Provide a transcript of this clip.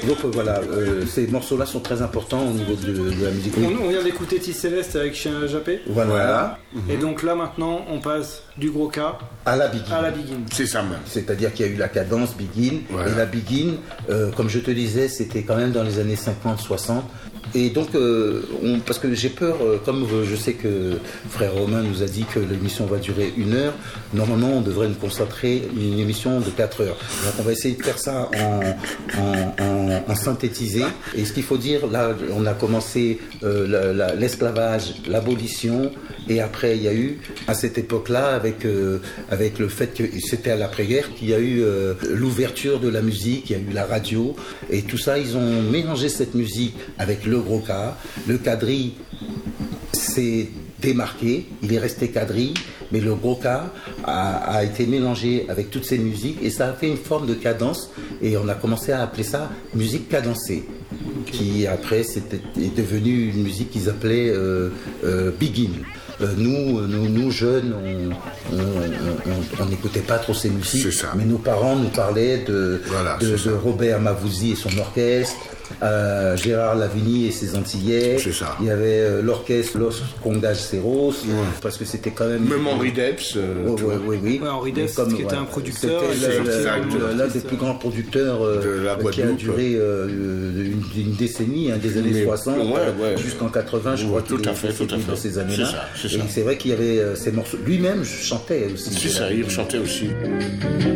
Donc voilà, ces morceaux-là sont très importants au niveau de la musique. On vient d'écouter Tis Céleste avec Chien Jappé. Voilà. Et donc là maintenant on passe du gros K à la Begin. C'est ça même. C'est-à-dire qu'il y a eu la cadence Begin. Voilà. Et la Begin, comme je te disais, c'était quand même dans les années 50-60. Et donc, parce que j'ai peur, comme je sais que frère Romain nous a dit que l'émission va durer 1 heure, normalement on devrait nous concentrer une émission de 4 heures. Donc on va essayer de faire ça en synthétisé. Et ce qu'il faut dire, là on a commencé l'esclavage, l'abolition, et après il y a eu, à cette époque-là, avec le fait que c'était à l'après-guerre, qu'il y a eu l'ouverture de la musique, il y a eu la radio, et tout ça, ils ont mélangé cette musique avec le gros K. Le quadrille s'est démarqué, il est resté quadrille, mais le gros K a été mélangé avec toutes ces musiques et ça a fait une forme de cadence et on a commencé à appeler ça musique cadencée, qui après est devenue une musique qu'ils appelaient Begin. Nous jeunes, on n'écoutait pas trop ces musiques, mais nos parents nous parlaient de Robert Mavouzi et son orchestre, Gérard Lavigny et ses Antillais. Il y avait l'orchestre Los Congas Ceros, parce que c'était quand même... Même Henri Debs. Oui. Henri Debs, qui était un producteur. C'était l'un des plus grands producteurs de la Guadeloupe, qui a duré une décennie, des années 60 jusqu'en 80, je crois qu'il est décédé de ces années-là. Et c'est vrai qu'il y avait ces morceaux. Lui-même chantait aussi. C'est ça, il chantait aussi.